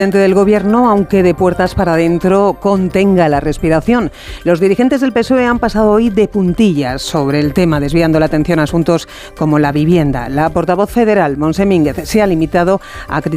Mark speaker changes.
Speaker 1: del Gobierno, aunque de puertas para adentro, contenga la respiración. Los dirigentes del PSOE han pasado hoy de puntillas sobre el tema, desviando la atención a asuntos como la vivienda. La portavoz federal, Montse Mínguez, se ha limitado a criticar